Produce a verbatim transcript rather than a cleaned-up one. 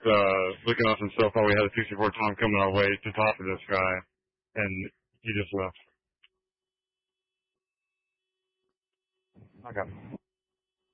uh, looking at some stuff while we had a sixty-four Tom coming our way to talk to this guy, and he just left. Okay.